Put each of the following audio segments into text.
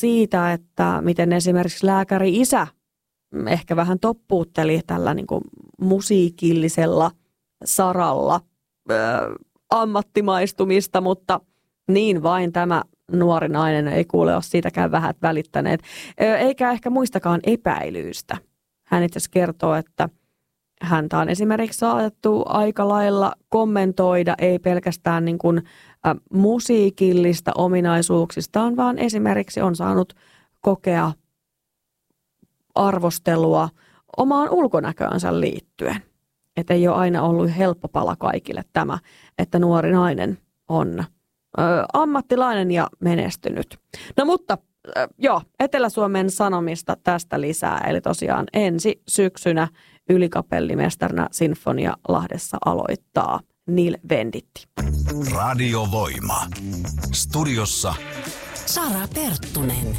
siitä, että miten esimerkiksi lääkäri-isä ehkä vähän toppuutteli tällä niin kuin musiikillisella saralla ammattimaistumista, mutta niin vain tämä nuori nainen ei kuule ole siitäkään vähät välittäneet, eikä ehkä muistakaan epäilyistä. Hän itse asiassa kertoo, että häntä on esimerkiksi saatettu aika lailla kommentoida, ei pelkästään niin kuin, musiikillista ominaisuuksistaan, vaan esimerkiksi on saanut kokea arvostelua omaan ulkonäköönsä liittyen. Että ei ole aina ollut helppo pala kaikille tämä, että nuori nainen on ammattilainen ja menestynyt. No mutta joo, Etelä-Suomen Sanomista tästä lisää. Eli tosiaan ensi syksynä ylikapellimestarina Sinfonialahdessa aloittaa Neil Venditti. Radiovoima. Studiossa Sara Perttunen.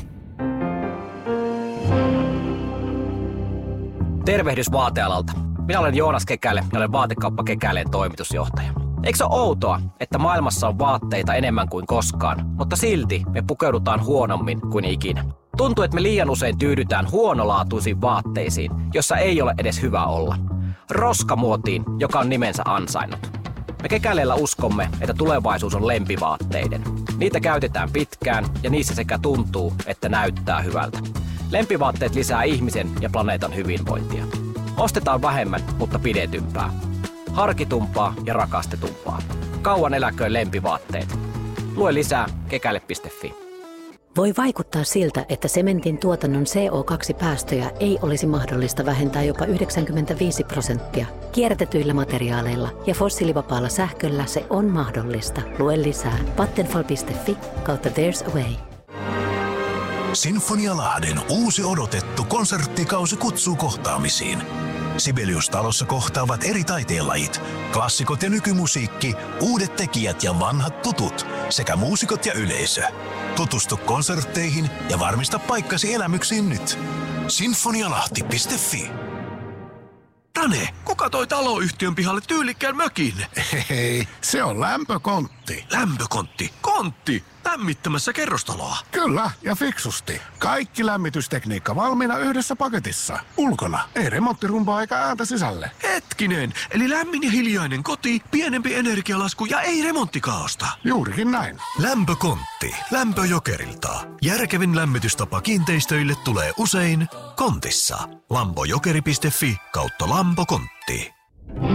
Tervehdys vaatealalta. Minä olen Joonas Kekäle ja olen Vaatekauppa Kekäleen toimitusjohtaja. Eikö se ole outoa, että maailmassa on vaatteita enemmän kuin koskaan, mutta silti me pukeudutaan huonommin kuin ikinä? Tuntuu, että me liian usein tyydytään huonolaatuisiin vaatteisiin, jossa ei ole edes hyvä olla. Roskamuotiin, joka on nimensä ansainnut. Me Kekäleellä uskomme, että tulevaisuus on lempivaatteiden. Niitä käytetään pitkään ja niissä sekä tuntuu, että näyttää hyvältä. Lempivaatteet lisää ihmisen ja planeetan hyvinvointia. Ostetaan vähemmän, mutta pidetympää. Harkitumpaa ja rakastetumpaa. Kauan eläköön lempivaatteet. Lue lisää kekäle.fi. Voi vaikuttaa siltä, että sementin tuotannon CO2-päästöjä ei olisi mahdollista vähentää jopa 95%. Kierrätetyillä materiaaleilla ja fossiilivapaalla sähköllä se on mahdollista. Lue lisää vattenfall.fi/there's a way. Sinfonialahden uusi odotettu konserttikausi kutsuu kohtaamisiin. Sibelius-talossa kohtaavat eri taiteenlajit, klassikot ja nykymusiikki, uudet tekijät ja vanhat tutut sekä muusikot ja yleisö. Tutustu konsertteihin ja varmista paikkasi elämyksiin nyt. Sinfonialahti.fi. Tane, kuka toi taloyhtiön pihalle tyylikkään mökin? Hei, se on lämpökontti. Lämpökontti? Kontti? Lämmittämässä kerrostaloa? Kyllä, ja fiksusti. Kaikki lämmitystekniikka valmiina yhdessä paketissa. Ulkona, ei remonttirumpaa eikä ääntä sisälle. Hetkinen, eli lämmin ja hiljainen koti, pienempi energialasku ja ei remonttikaaosta. Juurikin näin. Lämpökontti. Lämpöjokerilta. Järkevin lämmitystapa kiinteistöille tulee usein kontissa. Lampojokeri.fi/lampokontti.